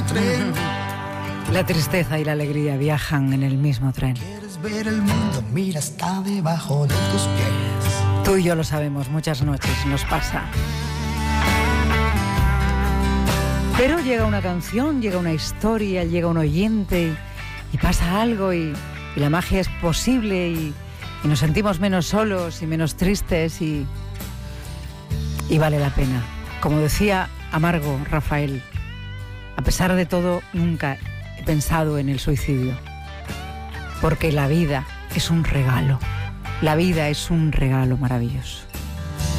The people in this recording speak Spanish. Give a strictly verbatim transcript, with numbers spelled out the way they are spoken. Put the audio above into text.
mismo tren. La tristeza y la alegría viajan en el mismo tren. Quieres ver el mundo, mira, está debajo de tus pies. Tú y yo lo sabemos, muchas noches nos pasa. Pero llega una canción, llega una historia, llega un oyente y, y pasa algo y, y la magia es posible y, y nos sentimos menos solos y menos tristes y, y vale la pena. Como decía Amargo Rafael, a pesar de todo, nunca he pensado en el suicidio, porque la vida es un regalo, la vida es un regalo maravilloso.